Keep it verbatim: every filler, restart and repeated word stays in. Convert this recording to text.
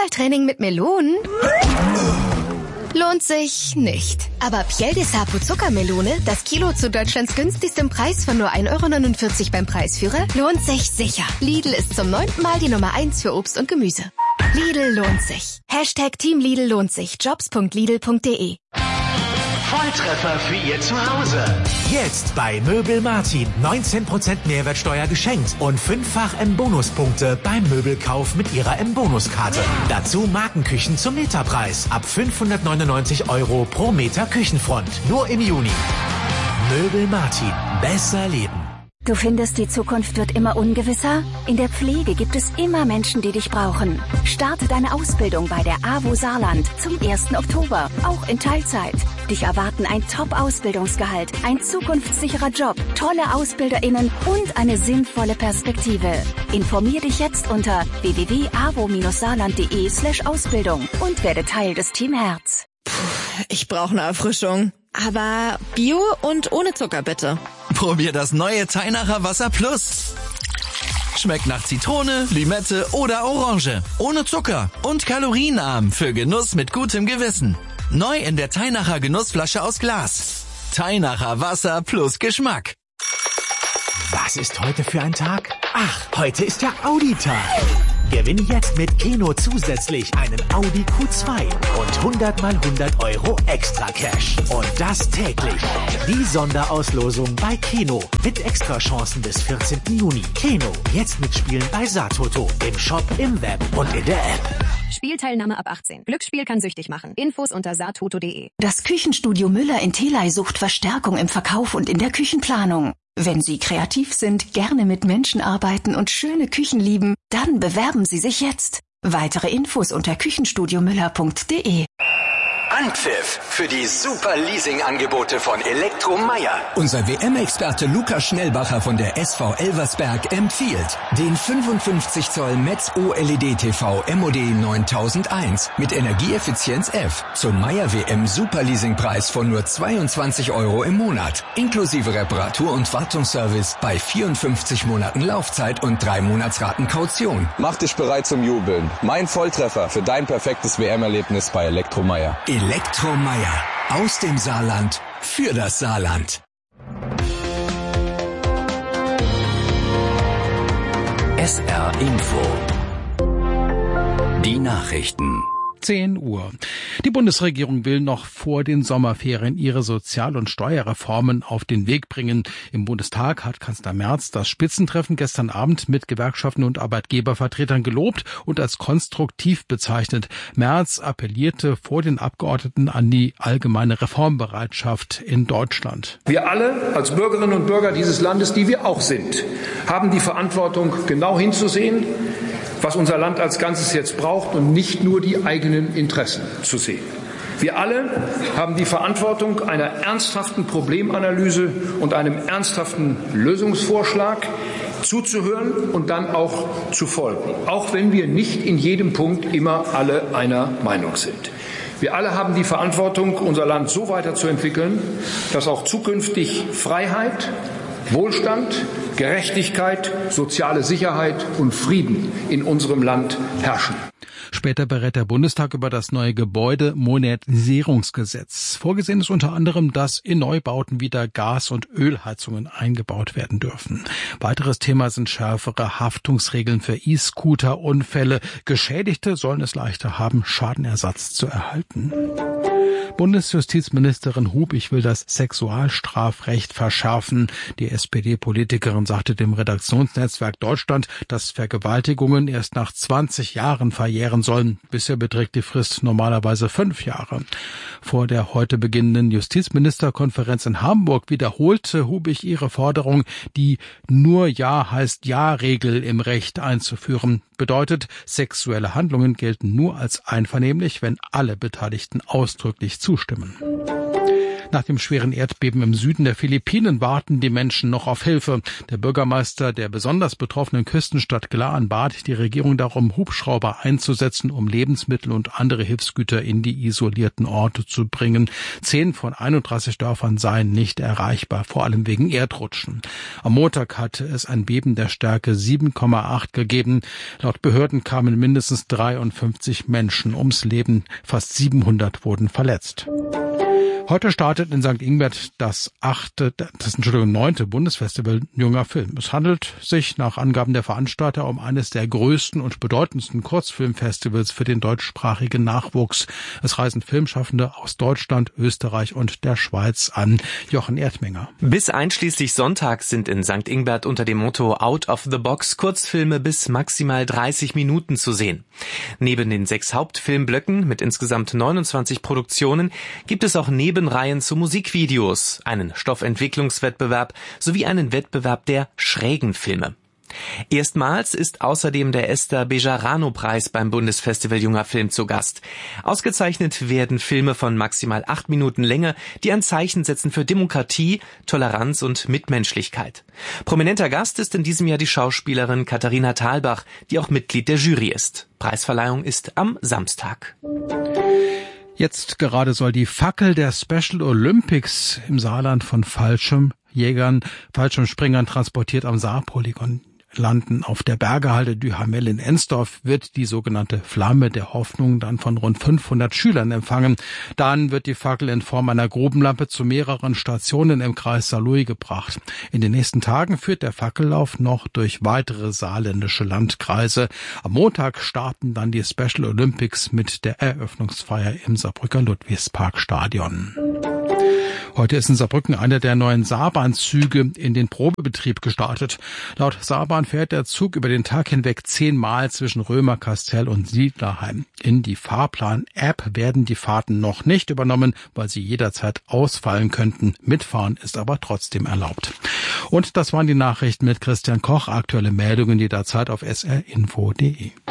Fußballtraining mit Melonen? Lohnt sich nicht. Aber Piel de Sapo Zuckermelone, das Kilo zu Deutschlands günstigstem Preis von nur ein Euro neunundvierzig beim Preisführer, lohnt sich sicher. Lidl ist zum neunten Mal die Nummer eins für Obst und Gemüse. Lidl lohnt sich. Hashtag Team Lidl lohnt sich. Jobs punkt lidl punkt de. Volltreffer für Ihr Zuhause. Jetzt bei Möbel Martin. neunzehn Prozent Mehrwertsteuer geschenkt und fünffach M-Bonuspunkte beim Möbelkauf mit Ihrer M-Bonuskarte. Dazu Markenküchen zum Meterpreis. Ab fünfhundertneunundneunzig Euro pro Meter Küchenfront. Nur im Juni. Möbel Martin. Besser leben. Du findest, die Zukunft wird immer ungewisser? In der Pflege gibt es immer Menschen, die dich brauchen. Starte deine Ausbildung bei der A W O Saarland zum ersten Oktober, auch in Teilzeit. Dich erwarten ein Top-Ausbildungsgehalt, ein zukunftssicherer Job, tolle AusbilderInnen und eine sinnvolle Perspektive. Informier dich jetzt unter w w w punkt a w o dash saarland punkt de slash Ausbildung und werde Teil des Team Herz. Puh, ich brauche eine Erfrischung. Aber Bio und ohne Zucker, bitte. Probier das neue Teinacher Wasser Plus. Schmeckt nach Zitrone, Limette oder Orange. Ohne Zucker und kalorienarm für Genuss mit gutem Gewissen. Neu in der Teinacher Genussflasche aus Glas. Teinacher Wasser plus Geschmack. Was ist heute für ein Tag? Ach, heute ist der Audi-Tag. Gewinne jetzt mit Keno zusätzlich einen Audi Q zwei und hundert mal hundert Euro extra Cash. Und das täglich. Die Sonderauslosung bei Keno mit Extrachancen bis vierzehnten Juni. Keno, jetzt mitspielen bei Satoto. Im Shop, im Web und in der App. Spielteilnahme ab achtzehn. Glücksspiel kann süchtig machen. Infos unter satoto punkt de. Das Küchenstudio Müller in Theley sucht Verstärkung im Verkauf und in der Küchenplanung. Wenn Sie kreativ sind, gerne mit Menschen arbeiten und schöne Küchen lieben, dann bewerben Sie sich jetzt. Weitere Infos unter küchenstudio müller punkt de. Anpfiff für die super Leasing-Angebote von Elektromeier. Unser W M-Experte Lukas Schnellbacher von der S V Elversberg empfiehlt den fünfundfünfzig Zoll Metz O L E D-T V M O D neuntausendeins mit Energieeffizienz F zum Meier W M Super Leasingpreis von nur zweiundzwanzig Euro im Monat, inklusive Reparatur- und Wartungsservice bei vierundfünfzig Monaten Laufzeit und drei Monatsraten Kaution. Mach dich bereit zum Jubeln. Mein Volltreffer für dein perfektes W M-Erlebnis bei Elektromeier. Elektromeier. Aus dem Saarland. Für das Saarland. S R Info. Die Nachrichten. zehn Uhr. Die Bundesregierung will noch vor den Sommerferien ihre Sozial- und Steuerreformen auf den Weg bringen. Im Bundestag hat Kanzler Merz das Spitzentreffen gestern Abend mit Gewerkschaften und Arbeitgebervertretern gelobt und als konstruktiv bezeichnet. Merz appellierte vor den Abgeordneten an die allgemeine Reformbereitschaft in Deutschland. Wir alle als Bürgerinnen und Bürger dieses Landes, die wir auch sind, haben die Verantwortung, genau hinzusehen, was unser Land als Ganzes jetzt braucht und nicht nur die eigenen Interessen zu sehen. Wir alle haben die Verantwortung einer ernsthaften Problemanalyse und einem ernsthaften Lösungsvorschlag zuzuhören und dann auch zu folgen, auch wenn wir nicht in jedem Punkt immer alle einer Meinung sind. Wir alle haben die Verantwortung, unser Land so weiterzuentwickeln, dass auch zukünftig Freiheit, Wohlstand, Gerechtigkeit, soziale Sicherheit und Frieden in unserem Land herrschen. Später berät der Bundestag über das neue Gebäudemodernisierungsgesetz. Vorgesehen ist unter anderem, dass in Neubauten wieder Gas- und Ölheizungen eingebaut werden dürfen. Weiteres Thema sind schärfere Haftungsregeln für E-Scooter-Unfälle. Geschädigte sollen es leichter haben, Schadenersatz zu erhalten. Bundesjustizministerin Hubich will das Sexualstrafrecht verschärfen. Die S P D-Politikerin sagte dem Redaktionsnetzwerk Deutschland, dass Vergewaltigungen erst nach zwanzig Jahren verjähren sollen. Bisher beträgt die Frist normalerweise fünf Jahre. Vor der heute beginnenden Justizministerkonferenz in Hamburg wiederholte Hubich ihre Forderung, die nur Ja heißt Ja-Regel im Recht einzuführen. Bedeutet, sexuelle Handlungen gelten nur als einvernehmlich, wenn alle Beteiligten ausdrücklich zustimmen. Nach dem schweren Erdbeben im Süden der Philippinen warten die Menschen noch auf Hilfe. Der Bürgermeister der besonders betroffenen Küstenstadt Glaan bat die Regierung darum, Hubschrauber einzusetzen, um Lebensmittel und andere Hilfsgüter in die isolierten Orte zu bringen. Zehn von einunddreißig Dörfern seien nicht erreichbar, vor allem wegen Erdrutschen. Am Montag hatte es ein Beben der Stärke sieben Komma acht gegeben. Laut Behörden kamen mindestens dreiundfünfzig Menschen ums Leben. Fast siebenhundert wurden verletzt. Heute startet in Sankt Ingbert das achte, das Entschuldigung, neunte Bundesfestival Junger Film. Es handelt sich nach Angaben der Veranstalter um eines der größten und bedeutendsten Kurzfilmfestivals für den deutschsprachigen Nachwuchs. Es reisen Filmschaffende aus Deutschland, Österreich und der Schweiz an. Jochen Erdmenger. Bis einschließlich Sonntag sind in Sankt Ingbert unter dem Motto Out of the Box Kurzfilme bis maximal dreißig Minuten zu sehen. Neben den sechs Hauptfilmblöcken mit insgesamt neunundzwanzig Produktionen gibt es auch Nebenreihen zu Musikvideos, einen Stoffentwicklungswettbewerb sowie einen Wettbewerb der schrägen Filme. Erstmals ist außerdem der Esther Bejarano-Preis beim Bundesfestival Junger Film zu Gast. Ausgezeichnet werden Filme von maximal acht Minuten Länge, die ein Zeichen setzen für Demokratie, Toleranz und Mitmenschlichkeit. Prominenter Gast ist in diesem Jahr die Schauspielerin Katharina Thalbach, die auch Mitglied der Jury ist. Preisverleihung ist am Samstag. Jetzt gerade soll die Fackel der Special Olympics im Saarland von Fallschirmjägern, Fallschirmspringern transportiert am Saarpolygon landen. Auf der Bergehalde Duhamel in Ensdorf wird die sogenannte Flamme der Hoffnung dann von rund fünfhundert Schülern empfangen. Dann wird die Fackel in Form einer Grubenlampe zu mehreren Stationen im Kreis Saarlouis gebracht. In den nächsten Tagen führt der Fackellauf noch durch weitere saarländische Landkreise. Am Montag starten dann die Special Olympics mit der Eröffnungsfeier im Saarbrücker Ludwigsparkstadion. Heute ist in Saarbrücken einer der neuen Saarbahn-Züge in den Probebetrieb gestartet. Laut Saarbahn fährt der Zug über den Tag hinweg zehnmal zwischen Römerkastell und Siedlerheim. In die Fahrplan-App werden die Fahrten noch nicht übernommen, weil sie jederzeit ausfallen könnten. Mitfahren ist aber trotzdem erlaubt. Und das waren die Nachrichten mit Christian Koch. Aktuelle Meldungen jederzeit auf s r info punkt d e.